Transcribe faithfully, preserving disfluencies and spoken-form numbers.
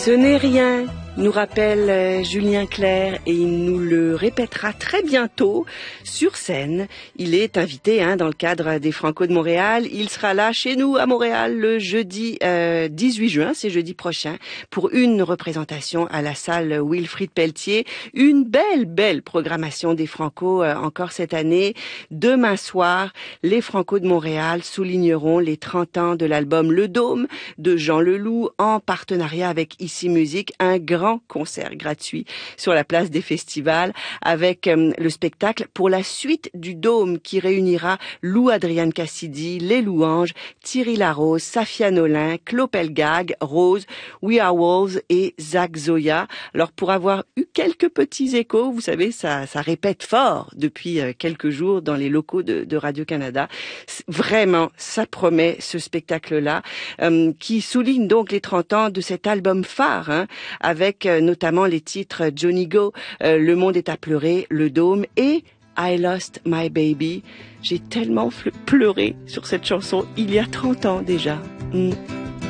Ce n'est rien, nous rappelle euh, Julien Clerc, et il nous le répétera très bientôt sur scène. Il est invité hein, dans le cadre des Franco de Montréal. Il sera là chez nous à Montréal le jeudi euh, dix-huit juin, c'est jeudi prochain, pour une représentation à la salle Wilfrid Pelletier. Une belle, belle programmation des Franco euh, encore cette année. Demain soir, les Franco de Montréal souligneront les trente ans de l'album Le Dôme de Jean Leloup en partenariat avec Ici Musique, un grand concert gratuit sur la place des festivals avec euh, le spectacle pour la suite du Dôme qui réunira Lou Adrienne Cassidy, Les Louanges, Thierry Larose, Safia Nolin, Claude Pelgag, Rose, We Are Wolves et Zach Zoya. Alors pour avoir eu quelques petits échos, vous savez, ça, ça répète fort depuis euh, quelques jours dans les locaux de, de Radio-Canada. Vraiment, ça promet ce spectacle-là euh, qui souligne donc les trente ans de cet album phare hein, avec euh, notamment les titres Johnny Go, euh, Le Monde est à pleurer, Le Dôme et I Lost My Baby. J'ai tellement pleuré sur cette chanson il y a trente ans déjà. Mm.